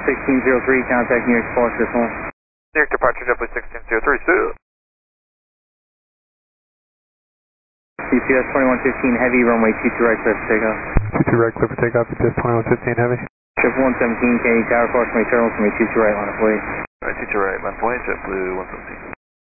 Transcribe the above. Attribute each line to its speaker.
Speaker 1: 1603, contact New York departure this one.
Speaker 2: New York departure, JetBlue 1603, Sue.
Speaker 1: CPS 2115 heavy, runway 22 right clear for takeoff.
Speaker 3: 22 right clear for takeoff, CPS 2115 heavy.
Speaker 1: Trip 117, Kennedy Tower, cross my terminal, runway 22 right, line of way.
Speaker 2: Alright, 22 right, line of way, JetBlue 117.